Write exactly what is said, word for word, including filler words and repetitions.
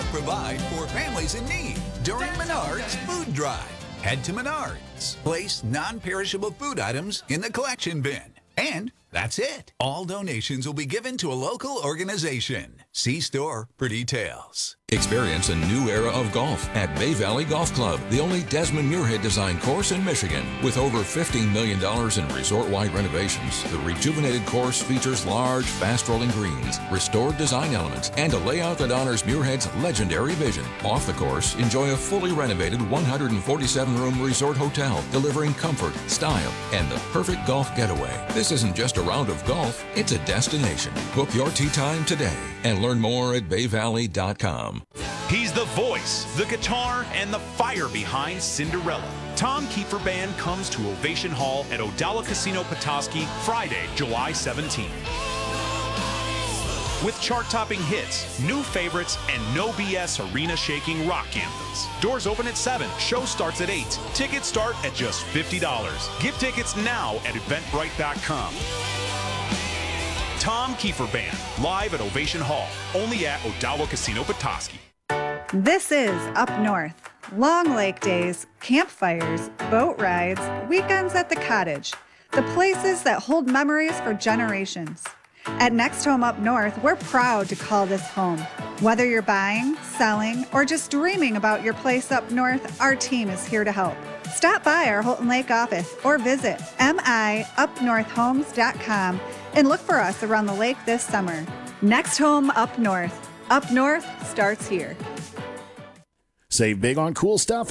help provide for families in need during Menards Food Drive. Head to Menards, place non-perishable food items in the collection bin, and that's it. All donations will be given to a local organization. See store for details. Experience a new era of golf at Bay Valley Golf Club, the only Desmond Muirhead designed course in Michigan. With over fifteen million dollars in resort-wide renovations, the rejuvenated course features large, fast-rolling greens, restored design elements, and a layout that honors Muirhead's legendary vision. Off the course, enjoy a fully renovated one hundred forty-seven room resort hotel, delivering comfort, style, and the perfect golf getaway. This isn't just a round of golf, it's a destination. Book your tee time today and learn more at bay valley dot com. He's the voice, the guitar, and the fire behind Cinderella. Tom Kiefer Band comes to Ovation Hall at Odawa Casino Petoskey Friday, July seventeenth. With chart-topping hits, new favorites, and no B S arena-shaking rock anthems. Doors open at seven. Show starts at eight. Tickets start at just fifty dollars. Get tickets now at eventbrite dot com. Tom Kiefer Band, live at Ovation Hall, only at Odawa Casino Petoskey. This is Up North. Long lake days, campfires, boat rides, weekends at the cottage. The places that hold memories for generations. At Next Home Up North, we're proud to call this home. Whether you're buying, selling, or just dreaming about your place up north, our team is here to help. Stop by our Houghton Lake office or visit m i up north homes dot com and look for us around the lake this summer. Next Home Up North. Up North starts here. Save big on cool stuff